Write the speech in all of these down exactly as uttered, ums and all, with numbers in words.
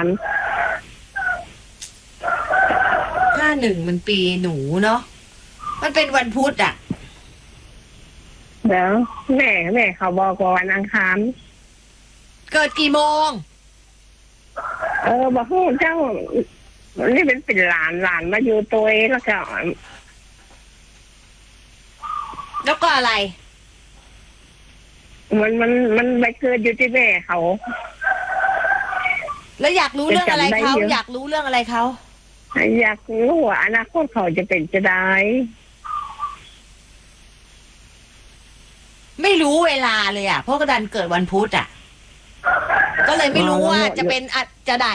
ารห้าหนึ่งมันปีหนูเนาะมันเป็นวันพุธอ่ะเดี๋ยวแม่แม่เขาบอกว่าวันอังคารเกิดกี่โมงเออบอกให้เจ้านี่เป็นเป็นหลานหลานมาอยู่ตัวเองแล้วก็แล้วก็อะไรมันมันมันไปเกิดอยู่ที่แม่เขาแล้วอยากรู้เรื่องอะไรเขาอยากรู้เรื่องอะไรเขาอยากรู้ว่าอนาคตเขาจะเป็นจะได้ไม่รู้เวลาเลยอ่ะเพราะกระดันเกิดวันพุธอ่ะก็เลยไม่รู้ว่าจะเป็นอะจะได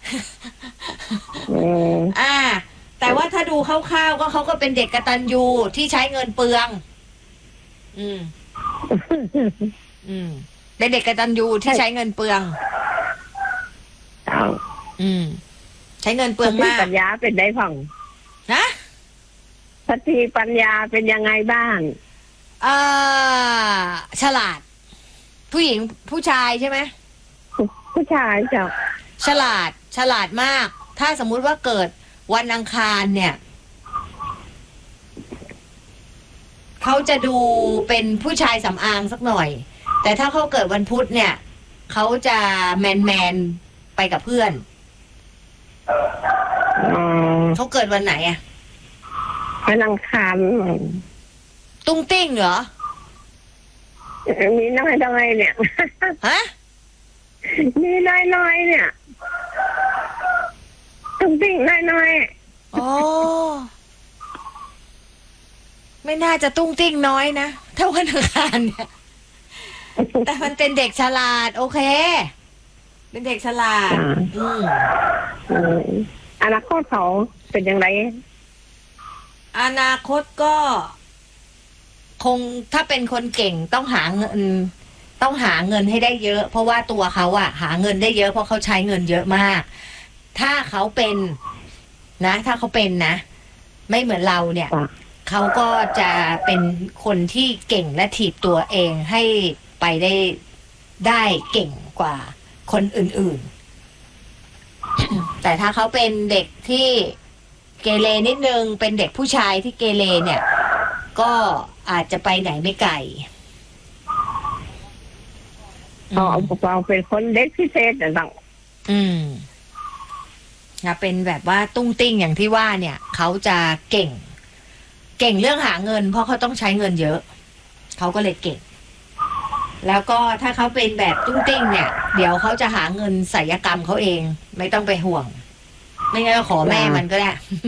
อ่าแต่ว่าถ้าดูคร่าวๆก็เขาก็เป็นเด็กกตัญญูที่ใช้เงินเปลืองอืมอืมเป็นเด็กกตัญญูที่ใช้เงินเปลืองอืมใช้เงินเปลืองมากปัญญาเป็นได้ผ่องนะสติปัญญาเป็นยังไงบ้างเอ่อฉลาดผู้หญิงผู้ชายใช่ไหมผู้ชายจ้ะฉลาดฉลาดมากถ้าสมมุติว่าเกิดวันอังคารเนี่ยเขาจะดูเป็นผู้ชายสำอางสักหน่อยแต่ถ้าเขาเกิดวันพุธเนี่ยเขาจะแมนแมนไปกับเพื่อนเขาเกิดวันไหนอะวันอังคารตุ้งติ้งเหรอมีน้อยน้อยเนี่ยฮะมีน้อยน้อยเนี่ยตุ้งติ้งน้อยน้อยอ๋อไม่น่าจะตุ้งติ้งน้อยนะถ้าวันอังคารเนี่ยแต่มันเป็นเด็กฉลาดโอเคเป็นเด็กฉลาดอืมอนาคตเขาเป็นยังไงอนาคตก็คงถ้าเป็นคนเก่งต้องหาเงินต้องหาเงินให้ได้เยอะเพราะว่าตัวเขาอะหาเงินได้เยอะเพราะเขาใช้เงินเยอะมากถ้าเขาเป็นนะถ้าเขาเป็นนะไม่เหมือนเราเนี่ยเขาก็จะเป็นคนที่เก่งและถีบตัวเองให้ไปได้ได้เก่งกว่าคนอื่นๆ แต่ถ้าเขาเป็นเด็กที่เกเรนิดนึงเป็นเด็กผู้ชายที่เกเรเนี่ยก็อาจจะไปไหนไม่ไกลอ๋อเราเป็นคนเด็กพิเศษแต่ต้องอืมนะเป็นแบบว่าตุ้งติ้งอย่างที่ว่าเนี่ยเขาจะเก่งเก่งเรื่องหาเงินเพราะเขาต้องใช้เงินเยอะเขาก็เลยเก่งแล้วก็ถ้าเขาเป็นแบบตุ้งติ้งเนี่ยเดี๋ยวเขาจะหาเงินศัลยกรรมเขาเองไม่ต้องไปห่วงไม่งั้นก็ขอแม่มันก็ได้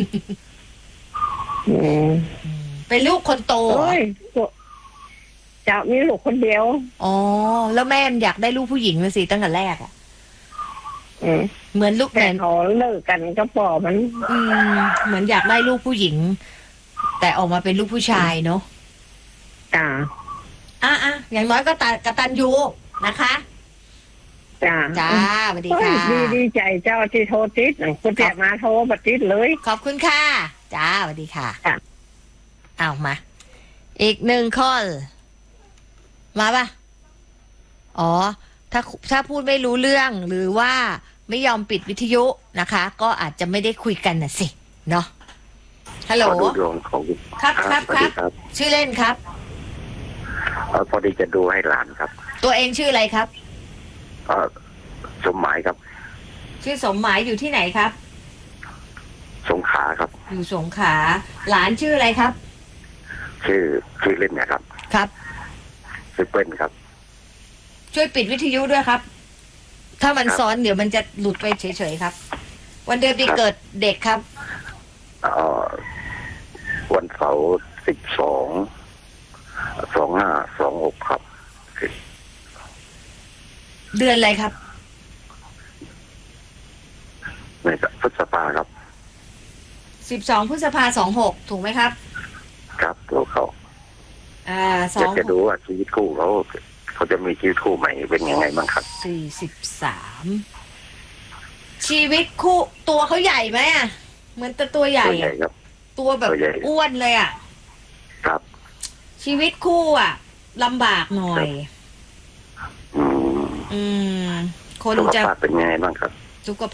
เป็นลูกคนโตจะมีลูกคนเดียวอ๋อแล้วแม่อยากได้ลูกผู้หญิงเลยสิตั้งแต่แรกอ่ะเหมือนลูกแต่เขาเลิกกันก็ปอมันอืมเหมือนอยากได้ลูกผู้หญิงแต่ออกมาเป็นลูกผู้ชายเนาะจ้าอ่ะอ่ะอย่างน้อยก็ตากตัญญูนะคะจ้าจ้าสวัสดีค่ะดีดีใจเจ้าที่โทรติดคุณแจกมาโทรบัดติดเลยขอบคุณค่ะจ้าสวัสดีค่ะเอามาอีกหนึ่งคอลมาป่ะอ๋อถ้าถ้าพูดไม่รู้เรื่องหรือว่าไม่ยอมปิดวิทยุนะคะก็อาจจะไม่ได้คุยกันน่ะสิเนาะฮัลโหลครับครับครับชื่อเล่นครับพอดีจะดูให้หลานครับตัวเองชื่ออะไรครับเออสมหมายครับชื่อสมหมายอยู่ที่ไหนครับสงขลาครับอยู่สงขลาหลานชื่ออะไรครับชื่อชื่อเล่นนะครับครับชื่อเปิ้ลครับช่วยปิดวิทยุด้วยครับถ้ามันซ้อนเดี๋ยวมันจะหลุดไปเฉยๆครับวันเดือนปีเกิดเด็กครับเอ่อวันเสาร์สิบสองสองห้าสองหกครับเดือนอะไรครับในพฤษภาครับสิบสองพฤษภาสองหกถูกไหมครับครับตัวเขาอ่าสองจะดูว่าชีวิตคู่เขาเขาจะมีชีวิตคู่ใหม่เป็นยังไงบ้างครับสี่สิบสามชีวิตคู่ตัวเขาใหญ่ไหมอ่ะเหมือนตัวตัวใหญ่ครับตัวแบบอ้วนเลยอ่ะครับชีวิตคู่อ่ะลำบากหน่อยอืมอืมคนจะเป็นยังไงบ้างครับสุข